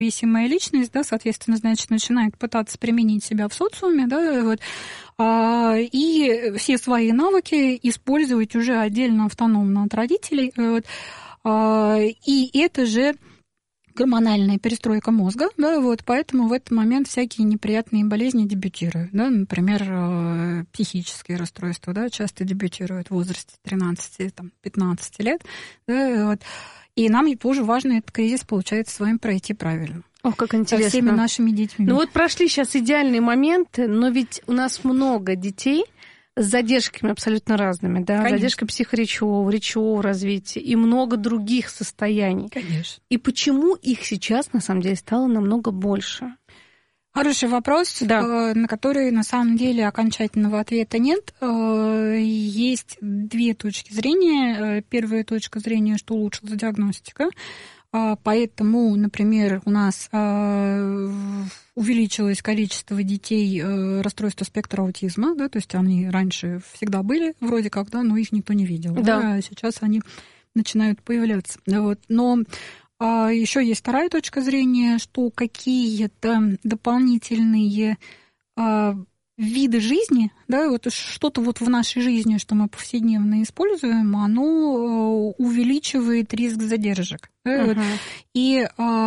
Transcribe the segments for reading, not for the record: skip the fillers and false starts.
зависимая личность, да, соответственно, значит, начинает пытаться применить себя в социуме, да, вот, и все свои навыки использовать уже отдельно, автономно от родителей. Вот, и это же гормональная перестройка мозга, да, вот, поэтому в этот момент всякие неприятные болезни дебютируют, да, например, психические расстройства, да, часто дебютируют в возрасте 13-15 лет, да, вот, и нам тоже важно этот кризис, получается, с вами пройти правильно. Ох, как интересно. Со всеми нашими детьми. Ну вот прошли сейчас идеальные моменты, но ведь у нас много детей с задержками абсолютно разными, да, Конечно. задержка речевого развития и много других состояний. Конечно. И почему их сейчас, на самом деле, стало намного больше? Хороший вопрос, да. На который, на самом деле, окончательного ответа нет. Есть две точки зрения. Первая точка зрения, что улучшилась диагностика. Поэтому, например, у нас увеличилось количество детей расстройства спектра аутизма, да, то есть они раньше всегда были, вроде как, да, но их никто не видел. Да. Да, а сейчас они начинают появляться. Вот. Но еще есть вторая точка зрения, что какие-то дополнительные виды жизни, да, вот что-то вот в нашей жизни, что мы повседневно используем, оно увеличивает риск задержек. Да, вот. И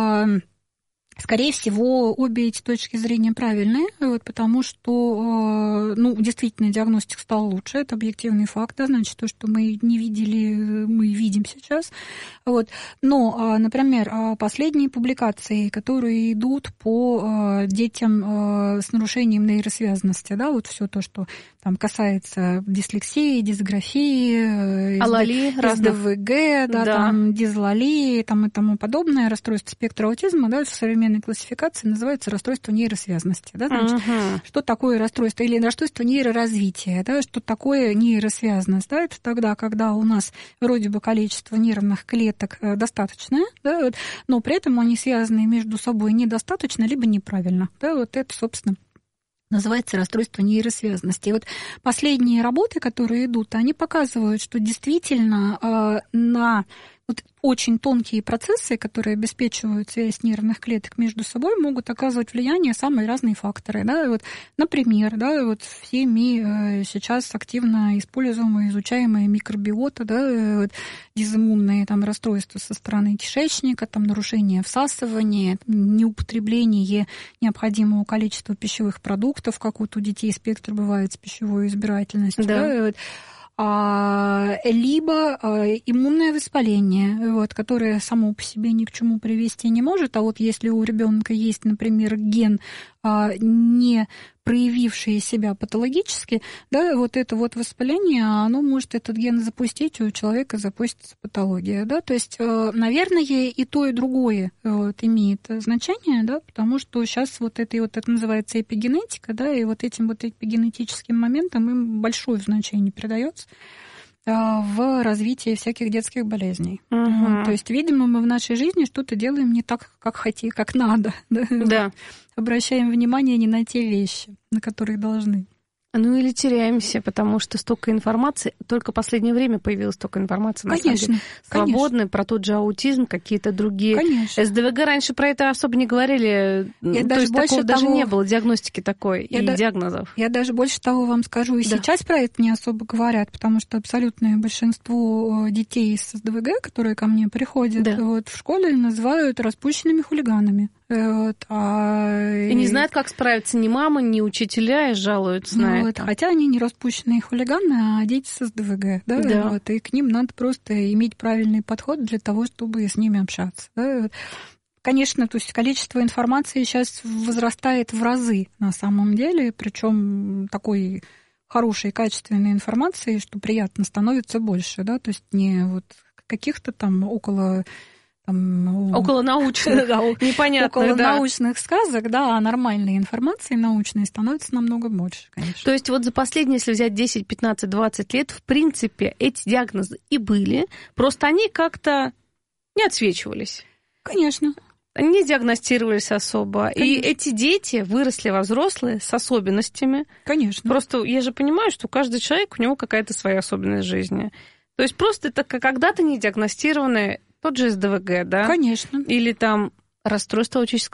скорее всего, обе эти точки зрения правильные, вот, потому что, ну, действительно, диагностика стала лучше, это объективный факт, да, значит, то, что мы не видели, мы видим сейчас. Вот. Но, например, последние публикации, которые идут по детям с нарушением нейросвязанности, да, вот все то, что там касается дислексии, дисграфии, СДВГ, да, там, дизлалии там, и тому подобное, расстройство спектра аутизма, да, в современной классификации называется расстройство нейросвязанности. Да, значит, что такое расстройство или расстройство нейроразвития, да, что такое нейросвязанность? Да, это тогда, когда у нас вроде бы количество нервных клеток достаточное, да, вот, но при этом они связаны между собой недостаточно либо неправильно. Да, вот это, собственно, называется расстройство нейросвязанности. И вот последние работы, которые идут, они показывают, что действительно на вот очень тонкие процессы, которые обеспечивают связь нервных клеток между собой, могут оказывать влияние самые разные факторы. Да? Вот, например, да, вот всеми сейчас активно используемая, изучаемая микробиота, да, вот, дизиммунные там, расстройства со стороны кишечника, там, нарушение всасывания, неупотребление необходимого количества пищевых продуктов, как вот у детей спектр бывает с пищевой избирательностью. Да. Да, вот. Либо иммунное воспаление, вот, которое само по себе ни к чему привести не может, а вот если у ребенка есть, например, ген, не проявивший себя патологически, да, вот это вот воспаление, оно может этот ген запустить, у человека запустится патология, да, то есть, наверное, и то, и другое вот, имеет значение, да, потому что сейчас вот это называется эпигенетика, да, и вот этим вот эпигенетическим моментам им большое значение придается в развитии всяких детских болезней. То есть, видимо, мы в нашей жизни что-то делаем не так, как надо. Да? Обращаем внимание не на те вещи, на которые должны. Ну или теряемся, потому что столько информации, только в последнее время появилась столько информации, на самом деле, свободной, про тот же аутизм, какие-то другие. Конечно. СДВГ раньше про это особо не говорили, то есть такого даже не было, диагностики такой и диагнозов. Я даже больше того вам скажу, и сейчас про это не особо говорят, потому что абсолютное большинство детей с СДВГ, которые ко мне приходят, вот, в школе называют распущенными хулиганами. Вот, и не знают, как справиться ни мамы, ни учителя, и жалуются на это. Хотя они не распущенные хулиганы, а дети с СДВГ. Да? Вот, и к ним надо просто иметь правильный подход для того, чтобы с ними общаться. Да? Конечно, то есть количество информации сейчас возрастает в разы на самом деле, причем такой хорошей, качественной информации, что приятно, становится больше. Да? То есть не вот каких-то там околонаучных, непонятных, околонаучных сказок, да, а нормальной информации научной становится намного больше, конечно. То есть вот за последние, если взять 10, 15, 20 лет, в принципе, эти диагнозы и были, просто они как-то не отсвечивались. Конечно. Они не диагностировались особо. Конечно. И эти дети выросли во взрослые с особенностями. Конечно. Просто я же понимаю, что каждый человек, у него какая-то своя особенность жизни. То есть просто это когда-то не диагностированные тот же СДВГ, да? Конечно. Или там Расстройство аутического